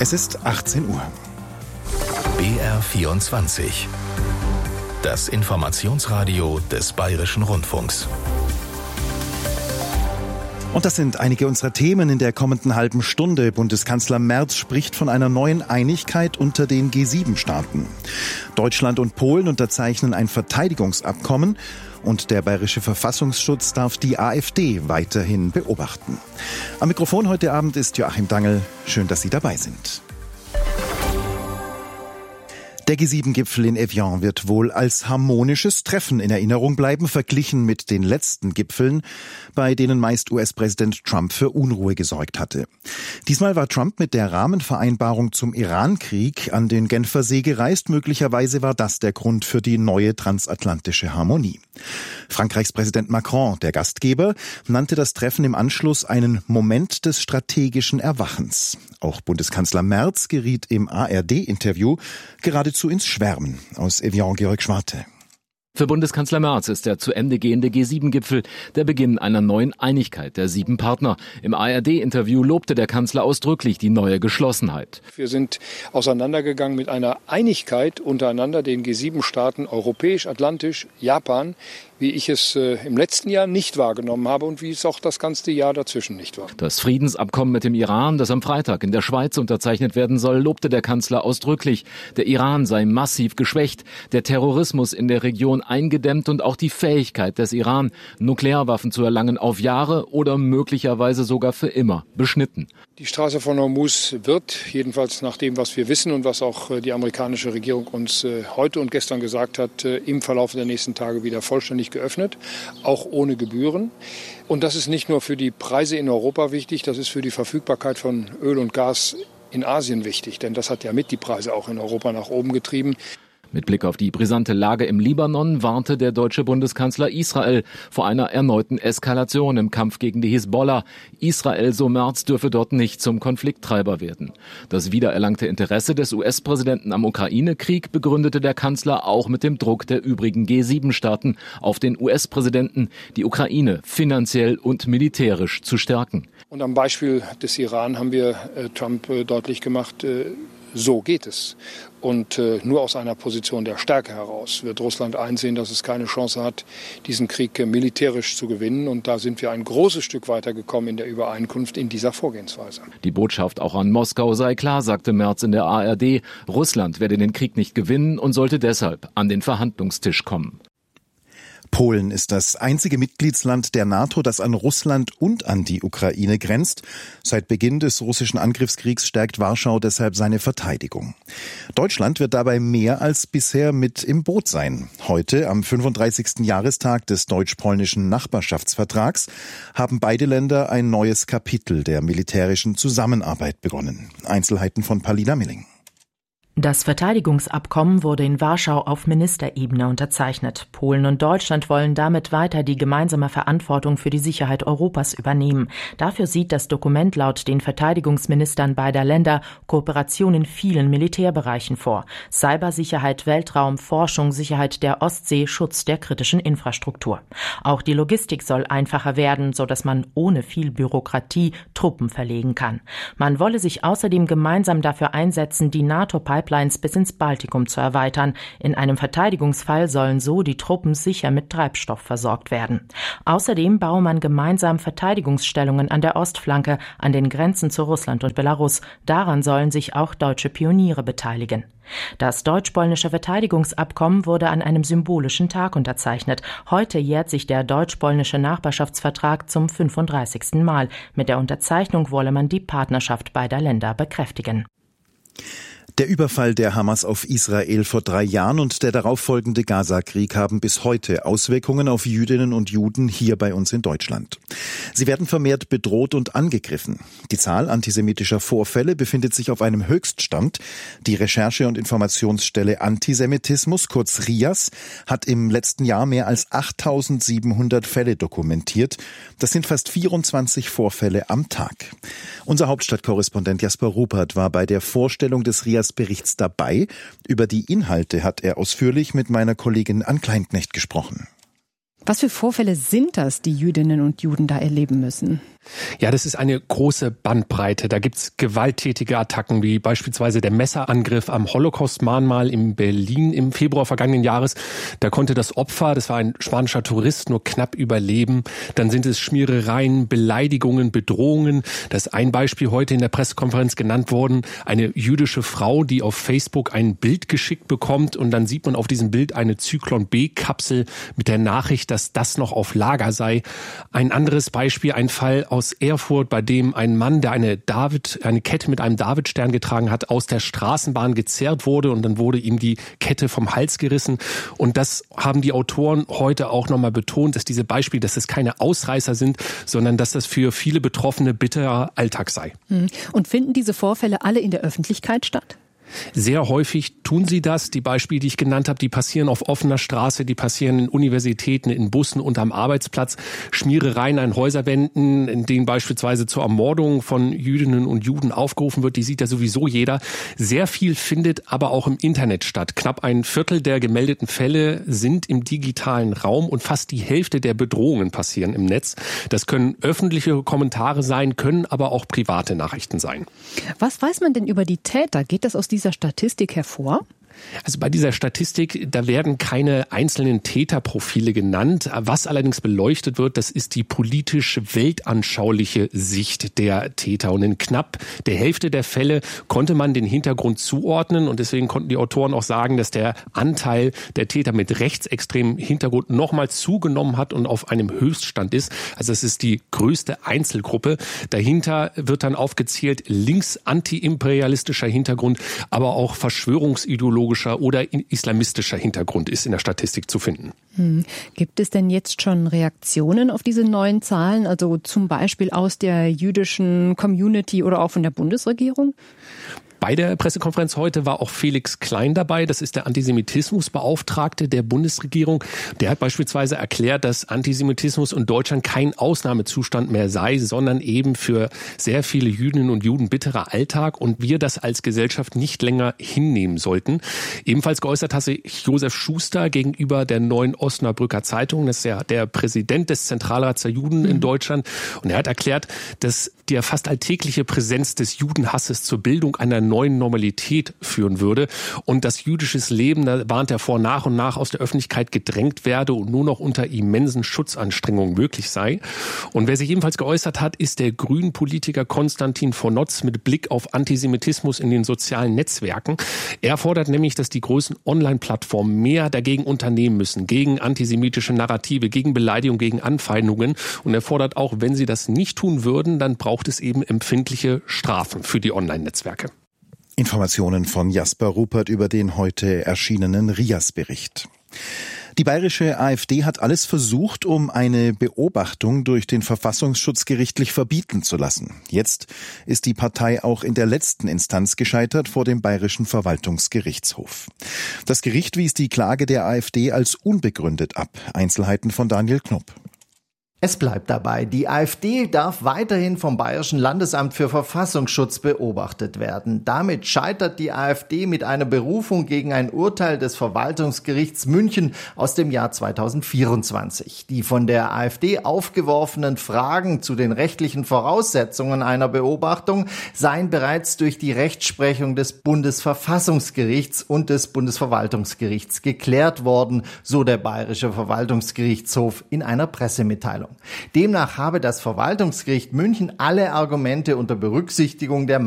Es ist 18 Uhr. BR24. Das Informationsradio des Bayerischen Rundfunks. Und das sind einige unserer Themen in der kommenden halben Stunde. Bundeskanzler Merz spricht von einer neuen Einigkeit unter den G7-Staaten. Deutschland und Polen unterzeichnen ein Verteidigungsabkommen. Und der Bayerische Verfassungsschutz darf die AfD weiterhin beobachten. Am Mikrofon heute Abend ist Joachim Dangel. Schön, dass Sie dabei sind. Der G7-Gipfel in Evian wird wohl als harmonisches Treffen in Erinnerung bleiben, verglichen mit den letzten Gipfeln, bei denen meist US-Präsident Trump für Unruhe gesorgt hatte. Diesmal war Trump mit der Rahmenvereinbarung zum Iran-Krieg an den Genfer See gereist. Möglicherweise war das der Grund für die neue transatlantische Harmonie. Frankreichs Präsident Macron, der Gastgeber, nannte das Treffen im Anschluss einen Moment des strategischen Erwachens. Auch Bundeskanzler Merz geriet im ARD-Interview geradezu ins Schwärmen. Aus Evian, Georg Schwarte. Für Bundeskanzler Merz ist der zu Ende gehende G7-Gipfel der Beginn einer neuen Einigkeit der 7 Partner. Im ARD-Interview lobte der Kanzler ausdrücklich die neue Geschlossenheit. Wir sind auseinandergegangen mit einer Einigkeit untereinander, den G7-Staaten, europäisch, atlantisch, Japan, wie ich es im letzten Jahr nicht wahrgenommen habe und wie es auch das ganze Jahr dazwischen nicht war. Das Friedensabkommen mit dem Iran, das am Freitag in der Schweiz unterzeichnet werden soll, lobte der Kanzler ausdrücklich. Der Iran sei massiv geschwächt, der Terrorismus in der Region eingedämmt und auch die Fähigkeit des Iran, Nuklearwaffen zu erlangen, auf Jahre oder möglicherweise sogar für immer beschnitten. Die Straße von Hormuz wird, jedenfalls nach dem, was wir wissen und was auch die amerikanische Regierung uns heute und gestern gesagt hat, im Verlauf der nächsten Tage wieder vollständig geöffnet, auch ohne Gebühren. Und das ist nicht nur für die Preise in Europa wichtig, das ist für die Verfügbarkeit von Öl und Gas in Asien wichtig, denn das hat ja mit die Preise auch in Europa nach oben getrieben. Mit Blick auf die brisante Lage im Libanon warnte der deutsche Bundeskanzler Israel vor einer erneuten Eskalation im Kampf gegen die Hisbollah. Israel, so Merz, dürfe dort nicht zum Konflikttreiber werden. Das wiedererlangte Interesse des US-Präsidenten am Ukraine-Krieg begründete der Kanzler auch mit dem Druck der übrigen G7-Staaten auf den US-Präsidenten, die Ukraine finanziell und militärisch zu stärken. Und am Beispiel des Iran haben wir Trump deutlich gemacht, so geht es. Und nur aus einer Position der Stärke heraus wird Russland einsehen, dass es keine Chance hat, diesen Krieg militärisch zu gewinnen. Und da sind wir ein großes Stück weitergekommen in der Übereinkunft in dieser Vorgehensweise. Die Botschaft auch an Moskau sei klar, sagte Merz in der ARD. Russland werde den Krieg nicht gewinnen und sollte deshalb an den Verhandlungstisch kommen. Polen ist das einzige Mitgliedsland der NATO, das an Russland und an die Ukraine grenzt. Seit Beginn des russischen Angriffskriegs stärkt Warschau deshalb seine Verteidigung. Deutschland wird dabei mehr als bisher mit im Boot sein. Heute, am 35. Jahrestag des deutsch-polnischen Nachbarschaftsvertrags, haben beide Länder ein neues Kapitel der militärischen Zusammenarbeit begonnen. Einzelheiten von Palina Milling. Das Verteidigungsabkommen wurde in Warschau auf Ministerebene unterzeichnet. Polen und Deutschland wollen damit weiter die gemeinsame Verantwortung für die Sicherheit Europas übernehmen. Dafür sieht das Dokument laut den Verteidigungsministern beider Länder Kooperation in vielen Militärbereichen vor. Cybersicherheit, Weltraum, Forschung, Sicherheit der Ostsee, Schutz der kritischen Infrastruktur. Auch die Logistik soll einfacher werden, sodass man ohne viel Bürokratie Truppen verlegen kann. Man wolle sich außerdem gemeinsam dafür einsetzen, die NATO-Pipelines bis ins Baltikum zu erweitern. In einem Verteidigungsfall sollen so die Truppen sicher mit Treibstoff versorgt werden. Außerdem baue man gemeinsam Verteidigungsstellungen an der Ostflanke, an den Grenzen zu Russland und Belarus. Daran sollen sich auch deutsche Pioniere beteiligen. Das deutsch-polnische Verteidigungsabkommen wurde an einem symbolischen Tag unterzeichnet. Heute jährt sich der deutsch-polnische Nachbarschaftsvertrag zum 35. Mal. Mit der Unterzeichnung wolle man die Partnerschaft beider Länder bekräftigen. Der Überfall der Hamas auf Israel vor 3 Jahren und der darauffolgende Gaza-Krieg haben bis heute Auswirkungen auf Jüdinnen und Juden hier bei uns in Deutschland. Sie werden vermehrt bedroht und angegriffen. Die Zahl antisemitischer Vorfälle befindet sich auf einem Höchststand. Die Recherche- und Informationsstelle Antisemitismus, kurz RIAS, hat im letzten Jahr mehr als 8.700 Fälle dokumentiert. Das sind fast 24 Vorfälle am Tag. Unser Hauptstadtkorrespondent Jasper Ruppert war bei der Vorstellung des RIAS-Berichts dabei. Über die Inhalte hat er ausführlich mit meiner Kollegin Ann Kleinknecht gesprochen. Was für Vorfälle sind das, die Jüdinnen und Juden da erleben müssen? Ja, das ist eine große Bandbreite. Da gibt's gewalttätige Attacken, wie beispielsweise der Messerangriff am Holocaust-Mahnmal in Berlin im Februar vergangenen Jahres. Da konnte das Opfer, das war ein spanischer Tourist, nur knapp überleben. Dann sind es Schmierereien, Beleidigungen, Bedrohungen. Das ist ein Beispiel heute in der Pressekonferenz genannt worden. Eine jüdische Frau, die auf Facebook ein Bild geschickt bekommt und dann sieht man auf diesem Bild eine Zyklon-B-Kapsel mit der Nachricht, dass das noch auf Lager sei. Ein anderes Beispiel, ein Fall aus Erfurt, bei dem ein Mann, der eine Kette mit einem Davidstern getragen hat, aus der Straßenbahn gezerrt wurde und dann wurde ihm die Kette vom Hals gerissen. Und das haben die Autoren heute auch nochmal betont, dass diese Beispiele, dass es keine Ausreißer sind, sondern dass das für viele Betroffene bitterer Alltag sei. Und finden diese Vorfälle alle in der Öffentlichkeit statt? Sehr häufig tun sie das. Die Beispiele, die ich genannt habe, die passieren auf offener Straße, die passieren in Universitäten, in Bussen und am Arbeitsplatz. Schmierereien an Häuserwänden, in denen beispielsweise zur Ermordung von Jüdinnen und Juden aufgerufen wird, die sieht ja sowieso jeder. Sehr viel findet aber auch im Internet statt. Knapp ein Viertel der gemeldeten Fälle sind im digitalen Raum und fast die Hälfte der Bedrohungen passieren im Netz. Das können öffentliche Kommentare sein, können aber auch private Nachrichten sein. Was weiß man denn über die Täter? Geht das aus dieser Statistik hervor? Also bei dieser Statistik, da werden keine einzelnen Täterprofile genannt. Was allerdings beleuchtet wird, das ist die politisch-weltanschauliche Sicht der Täter. Und in knapp der Hälfte der Fälle konnte man den Hintergrund zuordnen. Und deswegen konnten die Autoren auch sagen, dass der Anteil der Täter mit rechtsextremem Hintergrund nochmal zugenommen hat und auf einem Höchststand ist. Also es ist die größte Einzelgruppe. Dahinter wird dann aufgezählt links-anti-imperialistischer Hintergrund, aber auch verschwörungsideologischer oder islamistischer Hintergrund ist in der Statistik zu finden. Gibt es denn jetzt schon Reaktionen auf diese neuen Zahlen, also zum Beispiel aus der jüdischen Community oder auch von der Bundesregierung? Bei der Pressekonferenz heute war auch Felix Klein dabei. Das ist der Antisemitismusbeauftragte der Bundesregierung. Der hat beispielsweise erklärt, dass Antisemitismus in Deutschland kein Ausnahmezustand mehr sei, sondern eben für sehr viele Jüdinnen und Juden bitterer Alltag und wir das als Gesellschaft nicht länger hinnehmen sollten. Ebenfalls geäußert hat sich Josef Schuster gegenüber der Neuen Osnabrücker Zeitung. Das ist ja der Präsident des Zentralrats der Juden in Deutschland. Und er hat erklärt, dass die fast alltägliche Präsenz des Judenhasses zur Bildung einer neuen Normalität führen würde und das jüdisches Leben, da warnt er vor, nach und nach aus der Öffentlichkeit gedrängt werde und nur noch unter immensen Schutzanstrengungen möglich sei. Und wer sich ebenfalls geäußert hat, ist der Grünen-Politiker Konstantin von Notz mit Blick auf Antisemitismus in den sozialen Netzwerken. Er fordert nämlich, dass die großen Online-Plattformen mehr dagegen unternehmen müssen, gegen antisemitische Narrative, gegen Beleidigung, gegen Anfeindungen. Und er fordert auch, wenn sie das nicht tun würden, dann braucht es eben empfindliche Strafen für die Online-Netzwerke. Informationen von Jasper Ruppert über den heute erschienenen RIAS-Bericht. Die bayerische AfD hat alles versucht, um eine Beobachtung durch den Verfassungsschutz gerichtlich verbieten zu lassen. Jetzt ist die Partei auch in der letzten Instanz gescheitert vor dem bayerischen Verwaltungsgerichtshof. Das Gericht wies die Klage der AfD als unbegründet ab. Einzelheiten von Daniel Knopp. Es bleibt dabei, die AfD darf weiterhin vom Bayerischen Landesamt für Verfassungsschutz beobachtet werden. Damit scheitert die AfD mit einer Berufung gegen ein Urteil des Verwaltungsgerichts München aus dem Jahr 2024. Die von der AfD aufgeworfenen Fragen zu den rechtlichen Voraussetzungen einer Beobachtung seien bereits durch die Rechtsprechung des Bundesverfassungsgerichts und des Bundesverwaltungsgerichts geklärt worden, so der Bayerische Verwaltungsgerichtshof in einer Pressemitteilung. Demnach habe das Verwaltungsgericht München alle Argumente unter Berücksichtigung der